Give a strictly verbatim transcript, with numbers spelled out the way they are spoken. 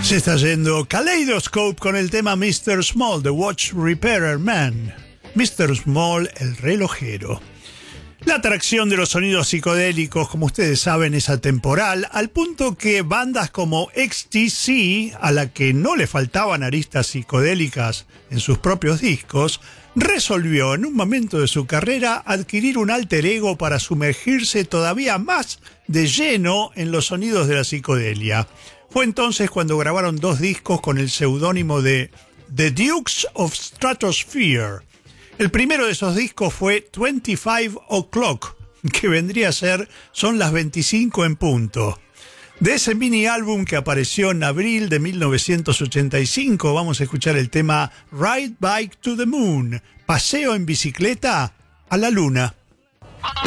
Se está yendo Kaleidoscope con el tema mister Small, The Watch Repairer Man. mister Small, el relojero. La atracción de los sonidos psicodélicos, como ustedes saben, es atemporal, al punto que bandas como X T C, a la que no le faltaban aristas psicodélicas en sus propios discos, resolvió en un momento de su carrera adquirir un alter ego para sumergirse todavía más de lleno en los sonidos de la psicodelia. Fue entonces cuando grabaron dos discos con el seudónimo de The Dukes of Stratosphere. El primero de esos discos fue veinticinco O'Clock, que vendría a ser Son las veinticinco en punto. De ese mini álbum que apareció en abril de mil novecientos ochenta y cinco, vamos a escuchar el tema Ride Bike to the Moon, paseo en bicicleta a la luna.